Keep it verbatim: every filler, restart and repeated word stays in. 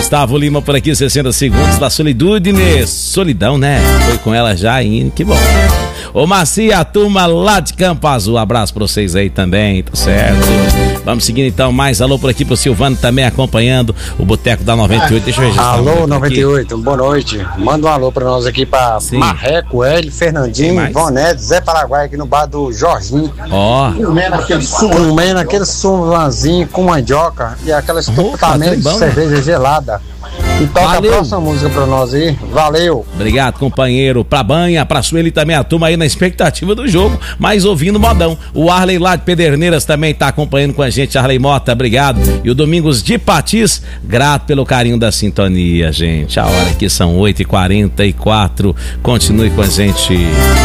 Gustavo Lima por aqui, sessenta segundos da Solidudine. Solidão, né? Foi com ela já, hein? Que bom. Ô Macia, a turma lá de Campo Azul, abraço pra vocês aí também, tá certo? Vamos seguindo então, mais alô por aqui pro Silvano também acompanhando o Boteco da noventa e oito. Deixa eu registrar. Alô, noventa e oito, aqui. Boa noite. Manda um alô pra nós aqui pra Sim. Marreco, Hélio, Fernandinho, Vonete, Zé Paraguai aqui no bar do Jorginho. Ó. Oh. Comendo aquele sumazinho com mandioca e aquela estupidamente de cerveja gelada. E toca Valeu. A próxima música pra nós aí. Valeu. Obrigado, companheiro. Pra Banha, pra Sueli também, a turma aí na expectativa do jogo, mas ouvindo modão. O Arley lá de Pederneiras também tá acompanhando com a gente. Arley Mota, obrigado. E o Domingos de Patis, grato pelo carinho da sintonia, gente. A hora aqui são oito e quarenta e quatro. Continue com a gente.